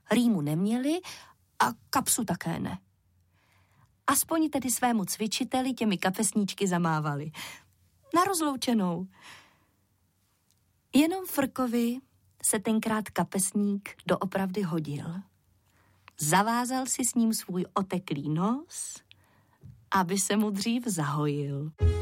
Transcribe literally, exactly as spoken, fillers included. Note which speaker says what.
Speaker 1: rýmu neměli a kapsu také ne. Aspoň tedy svému cvičiteli těmi kapesníčky zamávali. Na rozloučenou. Jenom Frkovi se tenkrát kapesník doopravdy hodil. Zavázal si s ním svůj oteklý nos, aby se mu dřív zahojil.